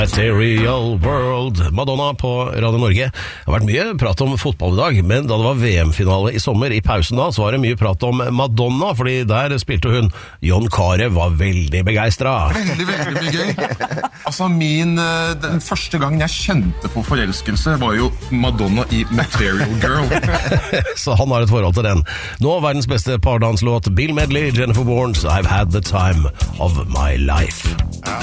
Material World, Madonna på Radio Norge. Det har vært mye prat om fotball i dag, men da det var VM-finale i sommer, i pausen da, så var det mye prat om Madonna, fordi der spilte hun. John Carew var veldig begeistret. Veldig mye gøy. Altså den første gangen jeg kjente på forelskelse var jo Madonna i Material Girl. Så han har et forhold til den. Nå verdens beste pardanslåt, Bill Medley, Jennifer Warnes, I've Had the Time of My Life.